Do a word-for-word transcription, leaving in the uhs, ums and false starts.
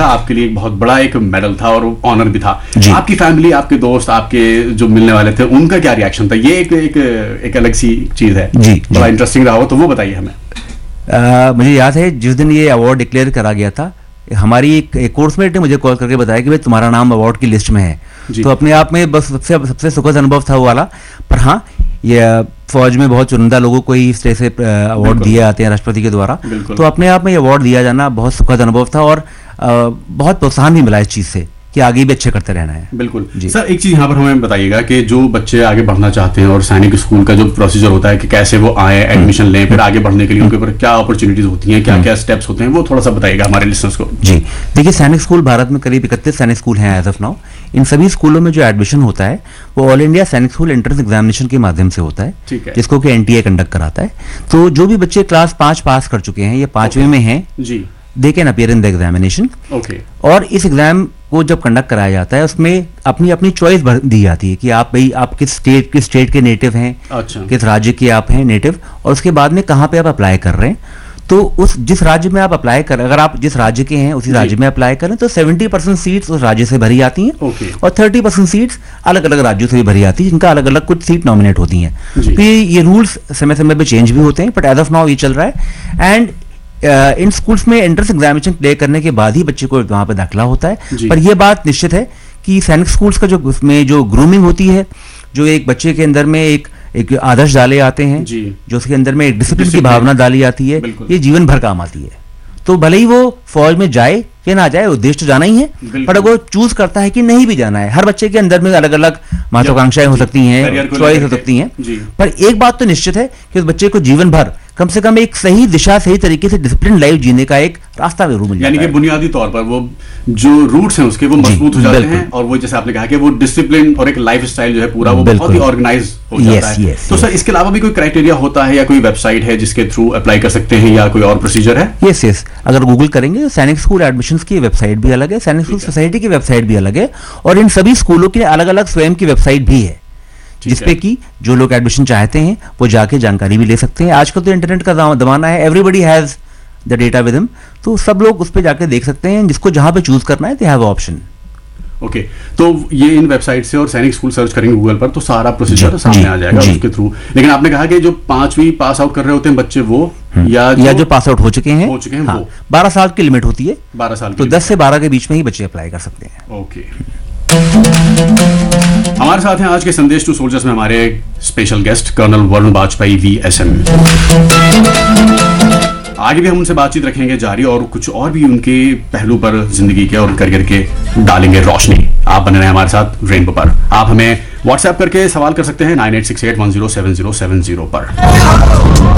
था, आपके लिए एक बहुत बड़ा एक मेडल था और ऑनर भी था। आपकी फैमिली, आपके दोस्त, आपके जो मिलने वाले थे, उनका क्या रिएक्शन था? ये एक एक, एक अलग सी चीज है जी, बड़ा इंटरेस्टिंग रहा हो, तो वो बताइए हमें। आ, मुझे याद है जिस दिन ये अवार्ड डिक्लेयर करा गया था, हमारी एक, एक कोर्समेट ने मुझे कॉल करके बताया कि भाई तुम्हारा नाम अवार्ड की लिस्ट में है। तो अपने आप में बस सबसे सबसे सुखद अनुभव था वो वाला। पर हाँ, ये फौज में बहुत चुनिंदा लोगों को ही इस तरह से अवार्ड दिए जाते हैं राष्ट्रपति के द्वारा, तो अपने आप में ये अवार्ड दिया जाना बहुत सुखद अनुभव था और आ, बहुत प्रोत्साहन भी मिला इस चीज़ से कि आगे भी अच्छे करते रहना है। बिल्कुल सर, एक चीज यहाँ पर हमें बताइएगा कि जो बच्चे आगे बढ़ना चाहते हैं और सैनिक स्कूल का जो प्रोसीजर होता है कि कैसे वो आए, एडमिशन लें, फिर आगे बढ़ने के लिए उनके ऊपर क्या अपॉर्चुनिटीज होती हैं, क्या क्या स्टेप्स होते हैं, वो थोड़ा सा बताइएगा हमारे लिसनर्स को। जी देखिए, सैनिक स्कूल भारत में करीब इकतीस सैनिक स्कूल हैं एज ऑफ नाउ। इन सभी स्कूलों में जो एडमिशन होता है वो ऑल इंडिया सैनिक स्कूल एंट्रेंस एग्जामिनेशन के माध्यम से होता है, जिसको कि एनटीए कंडक्ट कराता है। तो जो भी बच्चे क्लास पांच पास कर चुके हैं या पांचवें में हैं जी, they can appear in the examination. Okay. और इस एग्जाम को जब कंडक्ट कराया जाता है उसमें अपनी अपनी चॉइस दी जाती है कि आप भाई आप किस स्टेट किस स्टेट के नेटिव हैं, अच्छा, किस राज्य के आप हैं नेटिव, और उसके बाद में कहाँ पे आप अप्लाई कर रहे हैं। तो उस जिस राज्य में आप अप्लाई कर, अगर आप जिस राज्य के हैं उसी राज्य में अप्लाई करें तो सेवेंटी परसेंट सीट्स उस राज्य से भरी जाती हैं, okay, और थर्टी परसेंट सीट्स अलग अलग राज्यों से भी भरी जाती है, जिनका अलग अलग कुछ सीट नॉमिनेट होती हैं। तो ये, ये रूल्स समय समय पे चेंज भी होते हैं, बट एज ऑफ नाउ ये चल रहा है। एंड Uh, इन स्कूल्स में एंट्रेंस एग्जामिनेशन क्लियर करने के बाद ही बच्चे को वहां पर दाखिला होता है। पर यह बात निश्चित है कि सैनिक स्कूल्स का जो उसमें जो ग्रूमिंग होती है, जो एक बच्चे के अंदर में एक एक आदर्श डाले आते हैं, जो उसके अंदर में एक डिसिप्लिन की भावना डाली जाती है, ये जीवन भर काम आती है। तो भले ही वो फौज में जाए या ना जाए, उद्देश्य तो जाना ही है, पर अगर वो चूज करता है कि नहीं भी जाना है, हर बच्चे के अंदर में अलग अलग महत्वाकांक्षाएं हो सकती हैं, चॉइस हो सकती हैं, पर एक बात तो निश्चित है कि उस बच्चे को जीवन भर कम से कम एक सही दिशा, सही तरीके से डिसिप्लिन लाइफ जीने का एक रास्ता जरूर मिल जाता है। यानी कि बुनियादी तौर पर वो जो रूट्स हैं उसके वो मजबूत हो जाते हैं, और वो जैसे आपने कहा कि वो डिसिप्लिन और एक लाइफ स्टाइल जो है पूरा वो बहुत ही ऑर्गेनाइज हो जाता है। yes, तो yes, सर yes. इसके अलावा भी कोई क्राइटेरिया होता है या कोई वेबसाइट है जिसके थ्रू अप्लाई कर सकते हैं या कोई और प्रोसीजर है? यस यस अगर गूगल करेंगे तो सैनिक स्कूल एडमिशंस की वेबसाइट भी अलग है, सैनिक स्कूल सोसाइटी की वेबसाइट भी अलग है, और इन सभी स्कूलों की अलग अलग स्वयं की वेबसाइट भी है, जिसपे कि जो लोग एडमिशन चाहते हैं वो जाके जानकारी भी ले सकते हैं। आजकल तो इंटरनेट का जमाना है, everybody has the data with him, तो सब लोग उस पे जाके देख सकते हैं, जिसको जहां पे चूज करना है they have option. Okay okay, तो ये इन वेबसाइट से और सैनिक स्कूल सर्च करेंगे गूगल पर तो सारा प्रोसीजर सामने आ जाएगा उसके थ्रू। लेकिन आपने कहा कि जो पांचवी पास आउट कर रहे होते हैं बच्चे वो या जो, या जो पास आउट हो चुके हैं हो चुके हैं हाँ, वो बारह साल की लिमिट होती है, बारह साल तो दस से बारह के बीच में ही बच्चे अप्लाई कर सकते हैं। ओके। हमारे साथ हैं आज के संदेश टू सोल्जर्स में हमारे special guest colonel Varun Vajpayee V S M. आगे भी हम उनसे बातचीत रखेंगे जारी, और कुछ और भी उनके पहलू पर जिंदगी के और करियर के डालेंगे रोशनी। आप बने रहे हमारे साथ रेनबो पर। आप हमें व्हाट्सएप करके सवाल कर सकते हैं nine eight six eight one zero seven zero seven zero पर।